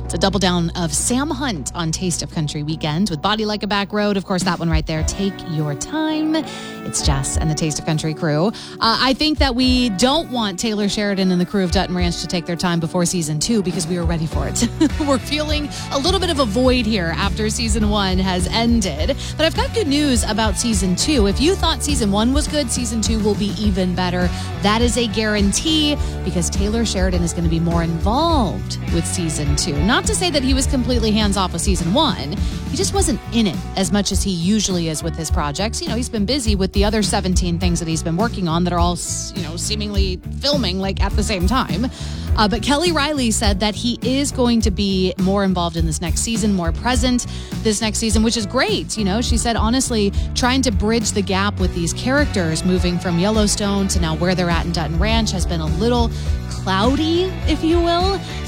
It's a double down of Sam Hunt on Taste of Country weekend with Body Like a Back Road. Of course, that one right there, Take Your Time. It's Jess and the Taste of Country crew. I think that we don't want Taylor Sheridan and the crew of Dutton Ranch to take their time before season 2 because we were ready for it. We're feeling a little bit of a void here after season 1 has ended. But I've got good news about season 2. If you thought season 1 was good, season 2 will be even better. That is a guarantee because Taylor Sheridan is going to be more involved with season 2. Not to say that he was completely hands-off with season 1. He just wasn't in it as much as he usually is with his projects. You know, he's been busy with the other 17 things that he's been working on that are all, seemingly filming like at the same time. But Kelly Riley said that he is going to be more involved in this next season, more present this next season, which is great. You know, she said, honestly, trying to bridge the gap with these characters moving from Yellowstone to now where they're at in Dutton Ranch has been a little cloudy, if you will.